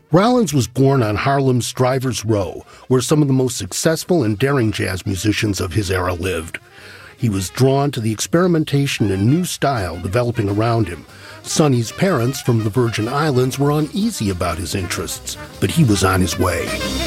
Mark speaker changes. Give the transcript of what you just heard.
Speaker 1: Rollins was born on Harlem's Drivers Row, where some of the most successful and daring jazz musicians of his era lived. He was drawn to the experimentation and new style developing around him. Sonny's parents from the Virgin Islands were uneasy about his interests, but he was on his way.